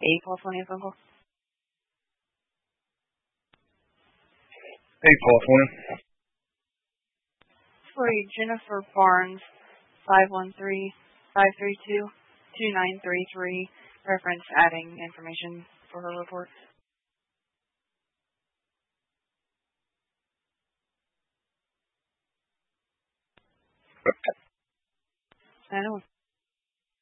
a California phone call. Hey, California. For Jennifer Barnes, 513-532-2933, reference adding information for her report. I know.